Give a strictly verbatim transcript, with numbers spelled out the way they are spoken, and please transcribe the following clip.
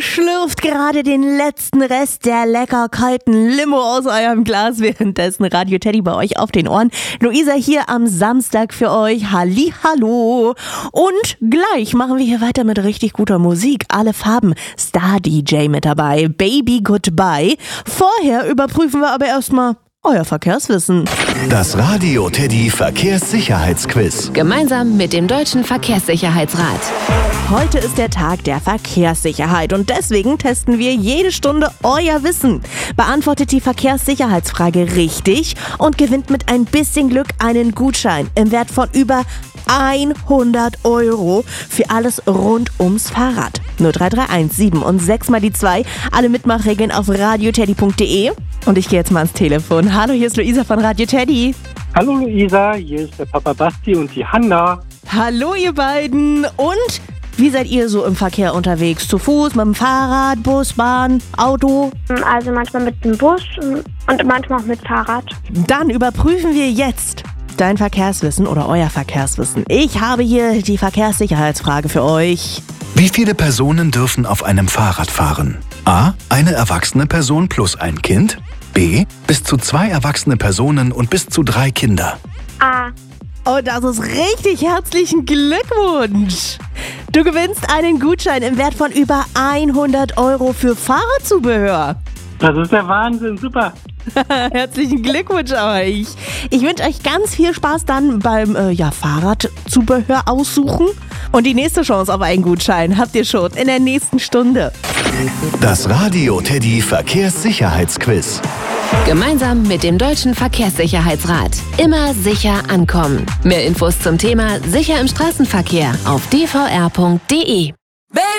schlürft gerade den letzten Rest der lecker kalten Limo aus eurem Glas, währenddessen Radio Teddy bei euch auf den Ohren. Luisa hier am Samstag für euch. Hallihallo. Und gleich machen wir hier weiter mit richtig guter Musik. Alle Farben. Star-D J mit dabei. Baby Goodbye. Vorher überprüfen wir aber erstmal euer Verkehrswissen. Das Radio Teddy Verkehrssicherheitsquiz. Gemeinsam mit dem Deutschen Verkehrssicherheitsrat. Heute ist der Tag der Verkehrssicherheit und deswegen testen wir jede Stunde euer Wissen. Beantwortet die Verkehrssicherheitsfrage richtig und gewinnt mit ein bisschen Glück einen Gutschein im Wert von über hundert Euro für alles rund ums Fahrrad. null drei drei eins sieben und sechs mal die zwei. Alle Mitmachregeln auf radioteddy punkt de. Und ich gehe jetzt mal ans Telefon. Hallo, hier ist Luisa von Radio Teddy. Hallo Luisa, hier ist der Papa Basti und die Hanna. Hallo ihr beiden. Und wie seid ihr so im Verkehr unterwegs? Zu Fuß, mit dem Fahrrad, Bus, Bahn, Auto? Also manchmal mit dem Bus und manchmal auch mit Fahrrad. Dann überprüfen wir jetzt dein Verkehrswissen oder euer Verkehrswissen. Ich habe hier die Verkehrssicherheitsfrage für euch. Wie viele Personen dürfen auf einem Fahrrad fahren? A. Eine erwachsene Person plus ein Kind. B. Bis zu zwei erwachsene Personen und bis zu drei Kinder. A. Oh, das ist richtig. Herzlichen Glückwunsch. Du gewinnst einen Gutschein im Wert von über hundert Euro für Fahrradzubehör. Das ist der Wahnsinn, super. Herzlichen Glückwunsch euch. Ich wünsche euch ganz viel Spaß dann beim äh, ja, Fahrradzubehör aussuchen. Und die nächste Chance auf einen Gutschein habt ihr schon in der nächsten Stunde. Das Radio Teddy Verkehrssicherheitsquiz. Gemeinsam mit dem Deutschen Verkehrssicherheitsrat. Immer sicher ankommen. Mehr Infos zum Thema Sicher im Straßenverkehr auf d v r punkt de.